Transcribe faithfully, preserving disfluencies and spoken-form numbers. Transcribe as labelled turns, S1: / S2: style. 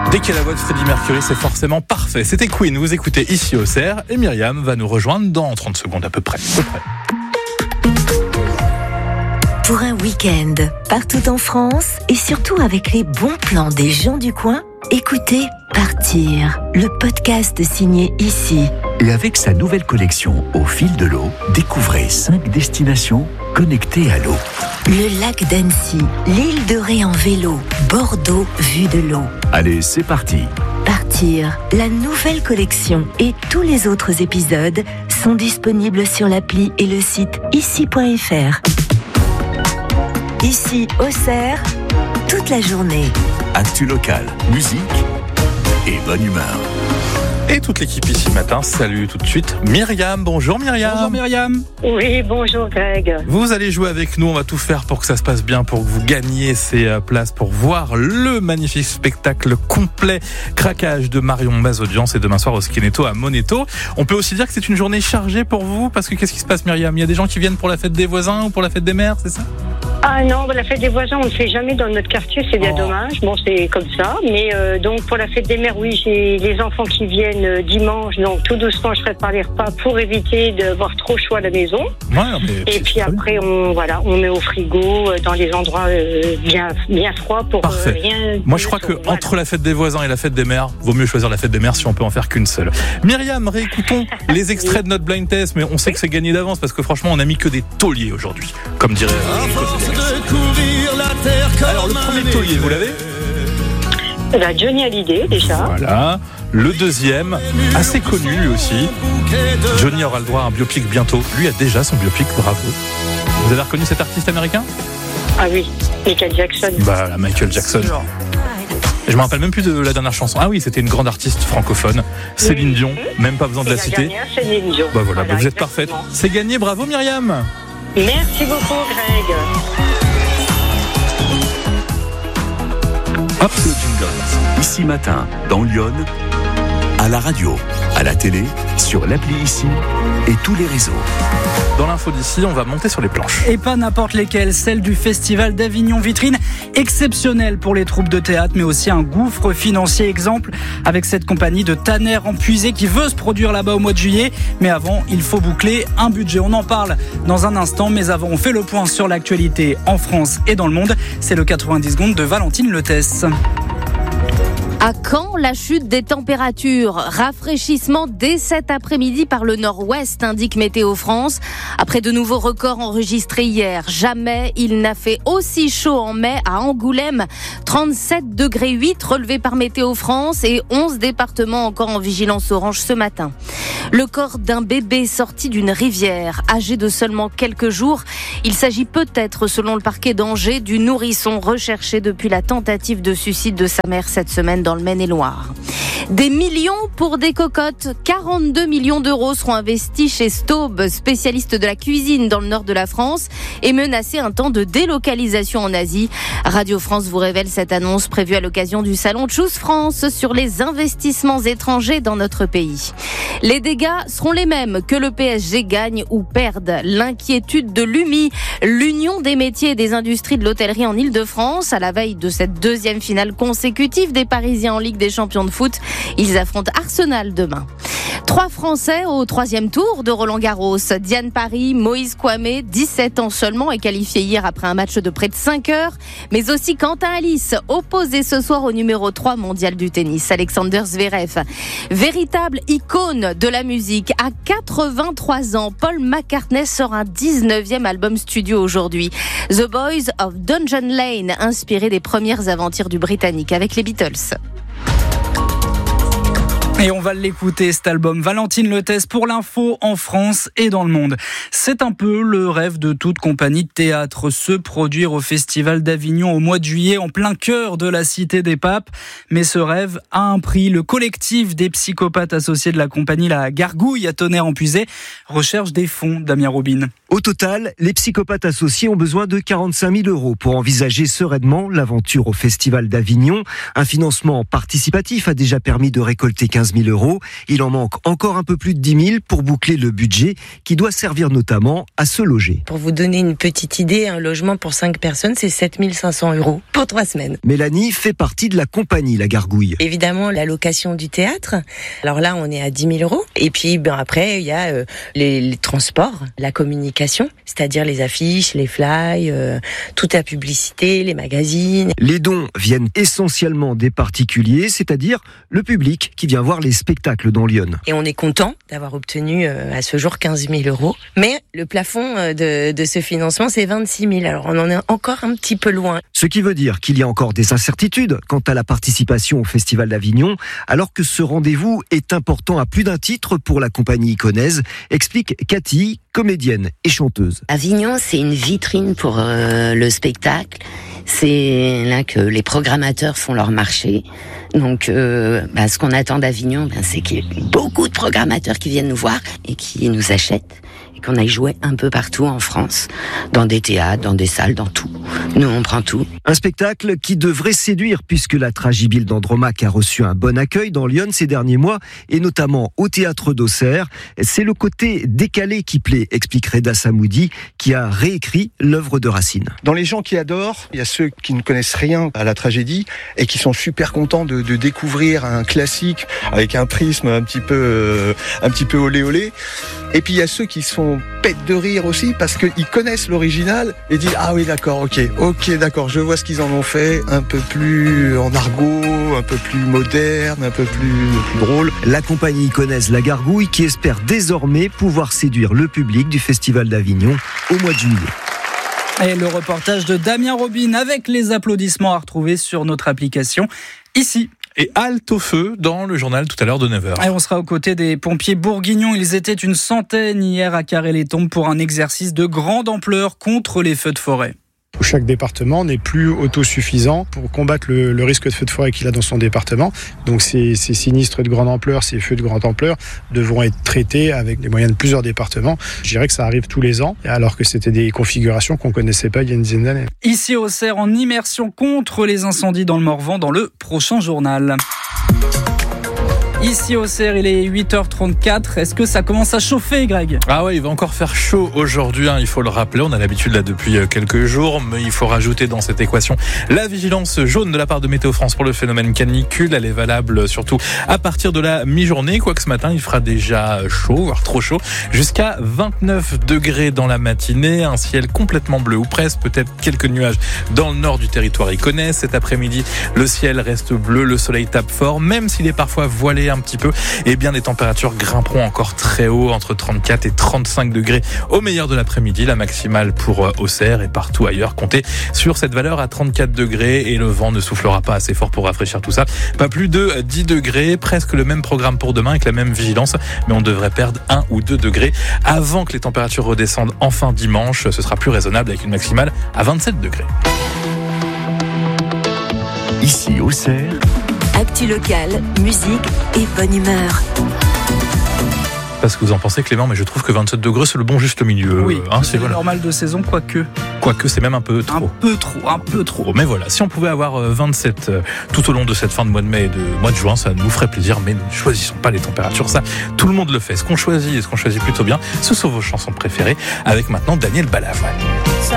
S1: Dès qu'il y a la voix de Freddie Mercury, c'est forcément parfait. C'était Queen, vous écoutez ici au C R, et Myriam va nous rejoindre dans trente secondes à peu près. À peu près.
S2: Pour un week-end, partout en France, et surtout avec les bons plans des gens du coin, écoutez Partir, le podcast signé ici.
S3: Et avec sa nouvelle collection Au fil de l'eau, découvrez cinq destinations connectées à l'eau.
S2: Le lac d'Annecy, l'île de Ré en vélo, Bordeaux vue de l'eau.
S3: Allez, c'est parti.
S2: Partir, la nouvelle collection et tous les autres épisodes sont disponibles sur l'appli et le site ici point f r. Ici, au Cerf, toute la journée.
S3: Actu local, musique et bonne humeur.
S1: Et toute l'équipe ici ce matin, salut tout de suite Myriam. Bonjour Myriam.
S4: Bonjour Myriam.
S5: Oui, bonjour Greg.
S1: Vous allez jouer avec nous, on va tout faire pour que ça se passe bien, pour que vous gagniez ces places pour voir le magnifique spectacle complet Craquage de Marion Mazodian. C'est demain soir au Skineto à Moneto. On peut aussi dire que c'est une journée chargée pour vous, parce que qu'est-ce qui se passe Myriam? Il y a des gens qui viennent pour la fête des voisins ou pour la fête des mères, c'est ça?
S5: Ah non, la fête des voisins, on ne le fait jamais dans notre quartier, c'est bien oh. dommage. Bon, c'est comme ça. Mais euh, donc, pour la fête des mères, oui, j'ai les enfants qui viennent euh, dimanche. Donc, tout doucement, je prépare les repas pour éviter d'avoir trop chaud à la maison.
S1: Ouais, mais
S5: et puis après, on, voilà, on met au frigo euh, dans les endroits euh, bien, bien froids pour
S1: Parfait.
S5: Euh, rien.
S1: Moi, je crois que voilà. Entre la fête des voisins et la fête des mères, vaut mieux choisir la fête des mères si on peut en faire qu'une seule. Myriam, réécoutons les extraits de notre blind test, mais on sait que c'est gagné d'avance parce que franchement, on a mis que des tauliers aujourd'hui, comme dirait. Alors le premier taulier, vous l'avez?
S5: Bah, Johnny Hallyday déjà.
S1: Voilà. Le deuxième, assez connu lui aussi. Johnny aura le droit à un biopic bientôt. Lui a déjà son biopic, bravo. Vous avez reconnu cet artiste américain?
S5: Ah oui, Michael Jackson.
S1: Bah, la Michael Jackson. Je me rappelle même plus de la dernière chanson. Ah oui, c'était une grande artiste francophone, Céline Dion. Même pas besoin de la, la citer.
S5: Dernière, Céline Dion.
S1: Bah voilà,
S5: voilà
S1: vous êtes parfaite. C'est gagné, bravo Myriam.
S5: Merci beaucoup Greg.
S3: Hop le jingle. Ici matin, dans Lyon, à la radio, à la télé, sur l'appli Ici et tous les réseaux.
S1: Dans l'info d'ici, on va monter sur les planches.
S4: Et pas n'importe lesquelles, celle du Festival d'Avignon, vitrine exceptionnelle pour les troupes de théâtre, mais aussi un gouffre financier. Exemple avec cette compagnie de Tanner en Puisée qui veut se produire là-bas au mois de juillet. Mais avant, il faut boucler un budget. On en parle dans un instant, mais avant, on fait le point sur l'actualité en France et dans le monde. C'est le quatre-vingt-dix secondes de Valentine Letès.
S6: À quand la chute des températures? Rafraîchissement dès cet après-midi par le nord-ouest, indique Météo France. Après de nouveaux records enregistrés hier, jamais il n'a fait aussi chaud en mai à Angoulême. trente-sept degrés huit relevés par Météo France et onze départements encore en vigilance orange ce matin. Le corps d'un bébé sorti d'une rivière, âgé de seulement quelques jours. Il s'agit peut-être, selon le parquet d'Angers, du nourrisson recherché depuis la tentative de suicide de sa mère cette semaine dans le Maine-et-Loire. Des millions pour des cocottes. quarante-deux millions d'euros seront investis chez Staub, spécialiste de la cuisine dans le nord de la France, et menacé un temps de délocalisation en Asie. Radio France vous révèle cette annonce prévue à l'occasion du salon Choose France sur les investissements étrangers dans notre pays. Les dégâts seront les mêmes que le P S G gagne ou perde. L'inquiétude de l'U M I, l'Union des métiers et des industries de l'hôtellerie en Ile-de-France, à la veille de cette deuxième finale consécutive des Parisiens en Ligue des champions de foot. Ils affrontent Arsenal demain. Trois Français au troisième tour de Roland-Garros. Diane Paris, Moïse Kouamé, dix-sept ans seulement, est qualifié hier après un match de près de cinq heures. Mais aussi Quentin Alice, opposé ce soir au numéro trois mondial du tennis, Alexander Zverev. Véritable icône de la musique. À quatre-vingt-trois ans, Paul McCartney sort un dix-neuvième album studio aujourd'hui. The Boys of Dungeon Lane, inspiré des premières aventures du Britannique avec les Beatles.
S4: Et on va l'écouter, cet album. Valentine Letès pour l'info en France et dans le monde. C'est un peu le rêve de toute compagnie de théâtre, se produire au Festival d'Avignon au mois de juillet, en plein cœur de la Cité des Papes. Mais ce rêve a un prix. Le collectif des psychopathes associés de la compagnie La Gargouille à Tonnerre-en-Puisée recherche des fonds, Damien Robin.
S7: Au total, les psychopathes associés ont besoin de quarante-cinq mille euros pour envisager sereinement l'aventure au Festival d'Avignon. Un financement participatif a déjà permis de récolter quinze quinze mille euros. Il en manque encore un peu plus de dix mille pour boucler le budget qui doit servir notamment à se loger.
S8: Pour vous donner une petite idée, un logement pour cinq personnes, c'est sept mille cinq cents euros pour trois semaines.
S7: Mélanie fait partie de la compagnie La Gargouille.
S8: Évidemment, la location du théâtre. Alors là, on est à dix mille euros. Et puis, ben après, il y a euh, les, les transports, la communication, c'est-à-dire les affiches, les flyers, euh, toute la publicité, les magazines.
S7: Les dons viennent essentiellement des particuliers, c'est-à-dire le public qui vient voir les spectacles dans Lyon.
S8: Et on est content d'avoir obtenu euh, à ce jour quinze mille euros. Mais le plafond de, de ce financement, c'est vingt-six mille. Alors on en est encore un petit peu loin.
S7: Ce qui veut dire qu'il y a encore des incertitudes quant à la participation au Festival d'Avignon, alors que ce rendez-vous est important à plus d'un titre pour la compagnie iconaise, explique Cathy, comédienne et chanteuse.
S9: Avignon, c'est une vitrine pour euh, le spectacle. C'est là que les programmateurs font leur marché. Donc, euh, bah, ce qu'on attend d'Avignon, bah, c'est qu'il y ait beaucoup de programmateurs qui viennent nous voir et qui nous achètent. Et qu'on aille jouer un peu partout en France, dans des théâtres, dans des salles, dans tout. Nous, on prend tout.
S7: Un spectacle qui devrait séduire puisque la Tragibile d'Andromaque a reçu un bon accueil dans Lyon ces derniers mois et notamment au théâtre d'Auxerre. C'est le côté décalé qui plaît, explique Reda Samoudi, qui a réécrit l'œuvre de Racine.
S10: Dans les gens qui adorent, il y a ceux qui ne connaissent rien à la tragédie et qui sont super contents de, de découvrir un classique avec un prisme un petit peu, euh, un petit peu olé olé. Et puis il y a ceux qui sont pète de rire aussi parce qu'ils connaissent l'original et disent ah oui d'accord ok ok d'accord je vois ce qu'ils en ont fait, un peu plus en argot, un peu plus moderne, un peu plus, plus drôle.
S7: La compagnie iconaise La Gargouille qui espère désormais pouvoir séduire le public du Festival d'Avignon au mois de juillet.
S4: Et le reportage de Damien Robin avec les applaudissements à retrouver sur notre application ici.
S1: Et halte au feu dans le journal tout à l'heure de neuf heures.
S4: Et on sera aux côtés des pompiers bourguignons. Ils étaient une centaine hier à Carré-les-Tombes pour un exercice de grande ampleur contre les feux de forêt.
S11: Chaque département n'est plus autosuffisant pour combattre le, le risque de feu de forêt qu'il a dans son département. Donc ces, ces sinistres de grande ampleur, ces feux de grande ampleur devront être traités avec des moyens de plusieurs départements. Je dirais que ça arrive tous les ans, alors que c'était des configurations qu'on ne connaissait pas il y a une dizaine d'années.
S4: Ici au Auxerre, en immersion contre les incendies dans le Morvan dans le prochain journal. Ici au Auxerre, il est huit heures trente-quatre. Est-ce que ça commence à chauffer, Greg ?
S1: Ah ouais, il va encore faire chaud aujourd'hui, hein, il faut le rappeler. On a l'habitude là depuis quelques jours, mais il faut rajouter dans cette équation la vigilance jaune de la part de Météo France pour le phénomène canicule. Elle est valable surtout à partir de la mi-journée, quoique ce matin, il fera déjà chaud, voire trop chaud, jusqu'à vingt-neuf degrés dans la matinée. Un ciel complètement bleu ou presque, peut-être quelques nuages dans le nord du territoire iconais. Cet après-midi, le ciel reste bleu, le soleil tape fort, même s'il est parfois voilé un petit peu, et bien les températures grimperont encore très haut, entre trente-quatre et trente-cinq degrés au meilleur de l'après-midi. La maximale pour Auxerre et partout ailleurs, comptez sur cette valeur à trente-quatre degrés et le vent ne soufflera pas assez fort pour rafraîchir tout ça. Pas plus de dix degrés, presque le même programme pour demain avec la même vigilance, mais on devrait perdre un ou deux degrés avant que les températures redescendent enfin dimanche. Ce sera plus raisonnable avec une maximale à vingt-sept degrés.
S3: Ici Auxerre.
S2: Actu locale, musique et bonne humeur.
S1: Parce que vous en pensez, Clément, mais je trouve que vingt-sept degrés, c'est le bon juste milieu.
S4: Oui,
S1: hein,
S4: c'est
S1: c'est voilà.
S4: normal de saison, quoique.
S1: Quoique, c'est même un peu trop.
S4: Un peu trop, un peu trop.
S1: Mais voilà, si on pouvait avoir vingt-sept tout au long de cette fin de mois de mai et de mois de juin, ça nous ferait plaisir, mais ne choisissons pas les températures. Ça, tout le monde le fait. Ce qu'on choisit et ce qu'on choisit plutôt bien, ce sont vos chansons préférées, avec maintenant Daniel Balavoine.